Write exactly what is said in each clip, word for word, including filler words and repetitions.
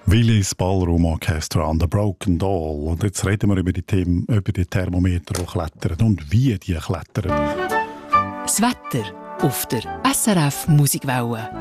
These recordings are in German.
Willis Ballroom Orchestra an der Broken Doll. Und jetzt reden wir über die Themen, über die Thermometer, die klettern und wie die klettern. Das Wetter auf der S R F Musikwelle.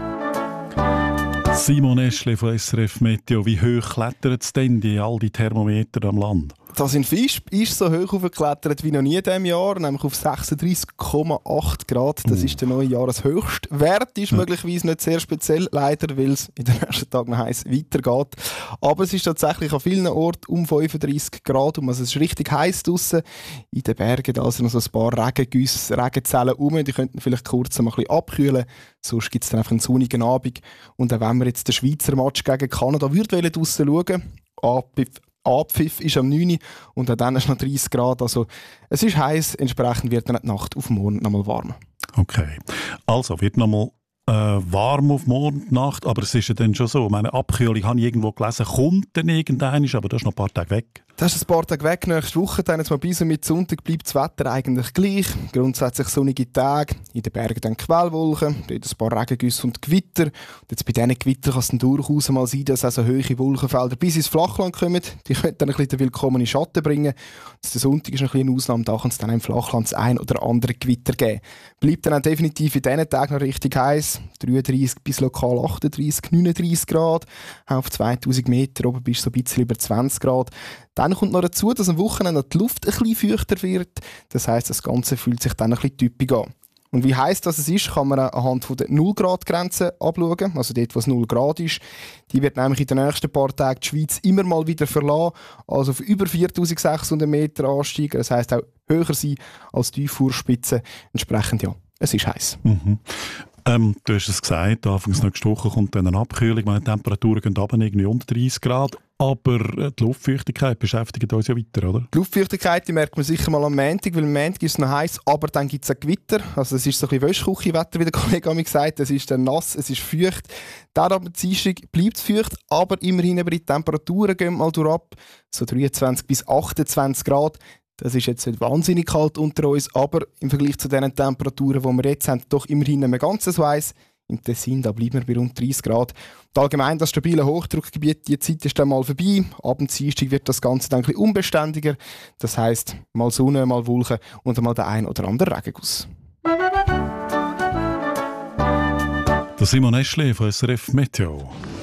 Simon Eschle von S R F Meteo. Wie hoch klettern es denn die, all die Thermometer am Land? Das in Fisch ist so hoch aufgeklettert wie noch nie in diesem Jahr, nämlich auf sechsunddreissig Komma acht Grad. Das ist der neue Jahreshöchstwert. Ist ja. möglicherweise nicht sehr speziell, leider, weil es in den nächsten Tagen noch heiß weitergeht. Aber es ist tatsächlich an vielen Orten um fünfunddreissig Grad und also es ist richtig heiß draussen. In den Bergen da sind noch so ein paar Regengüsse, Regenzellen rum. Die könnten vielleicht kurz mal ein bisschen abkühlen. Sonst gibt es dann einfach einen sonnigen Abend. Und auch wenn wir jetzt den Schweizer Match gegen Kanada würden draussen schauen, Abpfiff Abpfiff ist am neun Uhr und dann ist noch dreißig Grad. Also es ist heiß, entsprechend wird dann die Nacht auf morgen noch mal warm. Okay, also wird noch mal äh, warm auf morgen Nacht, aber es ist ja dann schon so, meine Abkühlung habe ich irgendwo gelesen, kommt dann irgendein, aber das ist noch ein paar Tage weg. Das ist ein paar Tage weg. Nächste Woche, dann jetzt mal bis mit Sonntag, bleibt das Wetter eigentlich gleich. Grundsätzlich sonnige Tage, in den Bergen dann Quellwolken, dort ein paar Regengüsse und Gewitter. Und jetzt bei diesen Gewittern kann es dann durchaus mal sein, dass also hohe Wolkenfelder bis ins Flachland kommen. Die können dann ein bisschen den willkommenen Schatten bringen. Und der Sonntag ist ein bisschen eine Ausnahme, da kann es dann im Flachland das ein oder andere Gewitter geben. Bleibt dann auch definitiv in diesen Tagen noch richtig heiß. dreiunddreissig bis lokal achtunddreissig, neununddreissig Grad. Auf zweitausend Meter oben bis so ein bisschen über zwanzig Grad. Dann kommt noch dazu, dass am Wochenende die Luft ein bisschen feuchter wird. Das heisst, das Ganze fühlt sich dann ein bisschen typisch an. Und wie heiß das ist, kann man anhand der null Grad Grenze anschauen. Also dort, wo es null Grad ist. Die wird nämlich in den nächsten paar Tagen die Schweiz immer mal wieder verlassen. Also auf über viertausendsechshundert Meter ansteigen. Das heisst auch höher sein als die Tiefenspitze. Entsprechend ja, es ist heiß. Mhm. Ähm, du hast es gesagt, anfangs nächste Woche kommt dann eine Abkühlung. Meine Temperaturen gehen runter, irgendwie unter dreißig Grad. Aber die Luftfeuchtigkeit beschäftigt uns ja weiter, oder? Die Luftfeuchtigkeit die merkt man sicher mal am Montag, weil am Montag ist es noch heiß, aber dann gibt es ein Gewitter. Also es ist so ein bisschen Wäschküchenwetter, wie der Kollege mir gesagt hat. Es ist dann nass, es ist feucht. Dann am Dienstag bleibt es feucht, aber immerhin über die Temperaturen gehen mal durch ab. So dreiundzwanzig bis achtundzwanzig Grad. Das ist jetzt nicht wahnsinnig kalt unter uns, aber im Vergleich zu den Temperaturen, die wir jetzt haben, doch immerhin nicht mehr ganz so heiß. Im Tessin, da bleiben wir bei rund dreißig Grad. Und allgemein das stabile Hochdruckgebiet, die Zeit ist dann mal vorbei. Ab dem Dienstag wird das Ganze dann ein bisschen unbeständiger. Das heisst, mal Sonne, mal Wolken und mal der ein oder andere Regenguss. Der Simon Eschle von S R F Meteo.